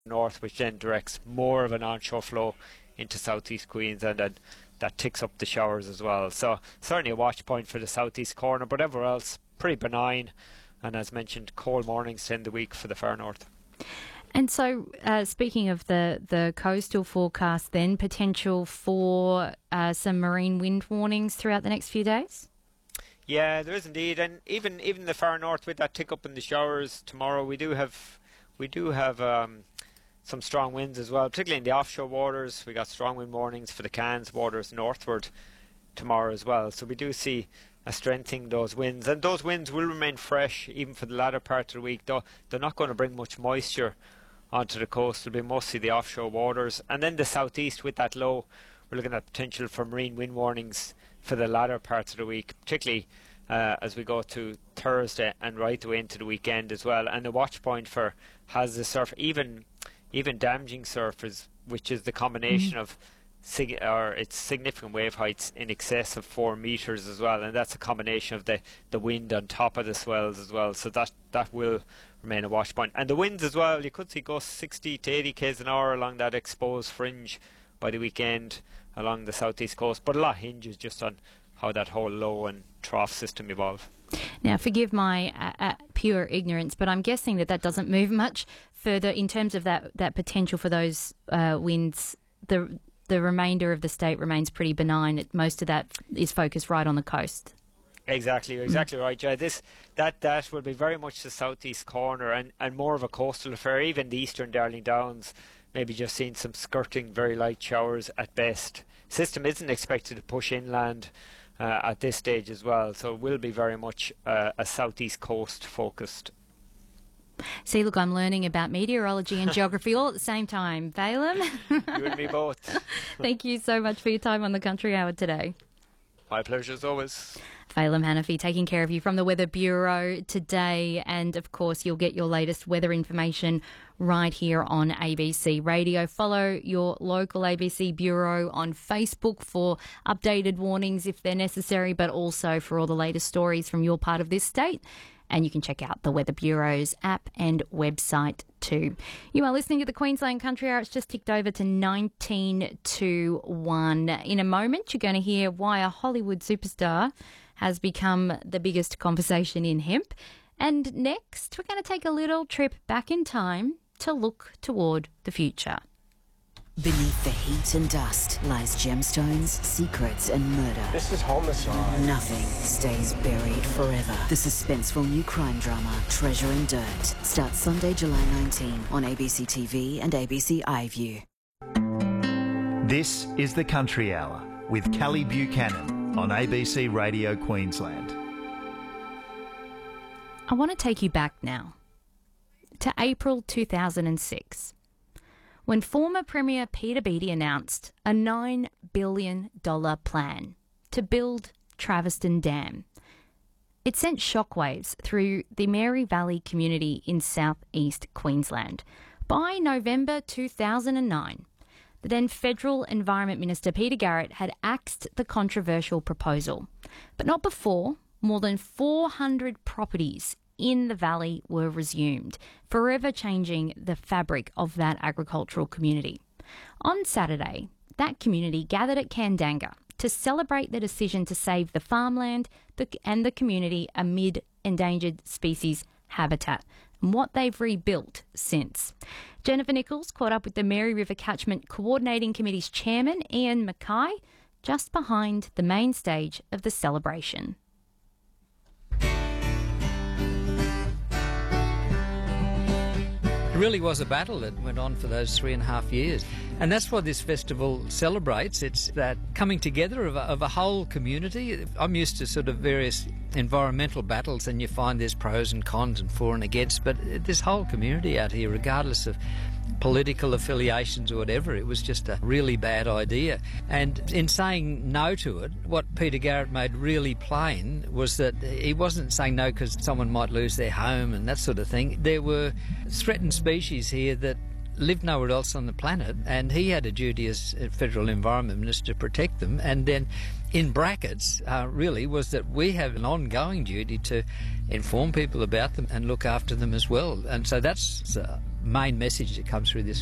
north, which then directs more of an onshore flow into southeast Queensland, and that ticks up the showers as well. So certainly a watch point for the southeast corner, but everywhere else pretty benign, and as mentioned, cold mornings to end the week for the far north. And so, speaking of the coastal forecast, then potential for some marine wind warnings throughout the next few days? Yeah, there is indeed, and even the far north with that tick up in the showers tomorrow, we do have some strong winds as well, particularly in the offshore waters. We got strong wind warnings for the Cairns waters northward tomorrow as well. So we do see a strengthening those winds, and those winds will remain fresh even for the latter part of the week, though they're not going to bring much moisture onto the coast. It'll be mostly the offshore waters, and then the southeast with that low, we're looking at potential for marine wind warnings for the latter parts of the week, particularly as we go to Thursday and right away into the weekend as well. And the watch point for hazardous surf, even damaging surf, which is the combination of its significant wave heights in excess of 4 metres as well, and that's a combination of the wind on top of the swells as well, so that will remain a watch point. And the winds as well, you could see gusts 60 to 80 k's an hour along that exposed fringe by the weekend along the southeast coast, but a lot hinges just on how that whole low and trough system evolve. Now, forgive my pure ignorance, but I'm guessing that doesn't move much further in terms of that potential for those winds. The remainder of the state remains pretty benign. Most of that is focused right on the coast. Exactly right, Jay. That will be very much the southeast corner and more of a coastal affair. Even the eastern Darling Downs, maybe just seeing some skirting, very light showers at best. System isn't expected to push inland at this stage as well, so it will be very much a southeast coast focused. See, look, I'm learning about meteorology and geography all at the same time. Balaam. You and me both. Thank you so much for your time on the Country Hour today. My pleasure as always. Phelim Hanafi taking care of you from the Weather Bureau today, and of course you'll get your latest weather information right here on ABC Radio. Follow your local ABC Bureau on Facebook for updated warnings if they're necessary, but also for all the latest stories from your part of this state. And you can check out the Weather Bureau's app and website too. You are listening to the Queensland Country Hour. It's just ticked over to 19 to 1. In a moment, you're going to hear why a Hollywood superstar has become the biggest conversation in hemp. And next, we're going to take a little trip back in time to look toward the future. Beneath the heat and dust lies gemstones, secrets and murder. This is homicide. Nothing stays buried forever. The suspenseful new crime drama, Treasure and Dirt, starts Sunday, July 19 on ABC TV and ABC iView. This is the Country Hour with Kelly Buchanan on ABC Radio Queensland. I want to take you back now to April 2006. When former Premier Peter Beattie announced a $9 billion plan to build Traveston Dam. It sent shockwaves through the Mary Valley community in southeast Queensland. By November 2009, the then Federal Environment Minister Peter Garrett had axed the controversial proposal, but not before more than 400 properties in the valley were resumed, forever changing the fabric of that agricultural community. On Saturday, that community gathered at Kandanga to celebrate the decision to save the farmland and the community amid endangered species habitat, and what they've rebuilt since. Jennifer Nichols caught up with the Mary River Catchment Coordinating Committee's chairman, Ian Mackay, just behind the main stage of the celebration. It really was a battle that went on for those 3.5 years. And that's what this festival celebrates. It's that coming together of a whole community. I'm used to sort of various environmental battles, and you find there's pros and cons and for and against, but this whole community out here, regardless of political affiliations or whatever, it was just a really bad idea. And in saying no to it, what Peter Garrett made really plain was that he wasn't saying no because someone might lose their home and that sort of thing. There were threatened species here that lived nowhere else on the planet, and he had a duty as Federal Environment Minister to protect them. And then in brackets really was that we have an ongoing duty to inform people about them and look after them as well. And so that's main message that comes through this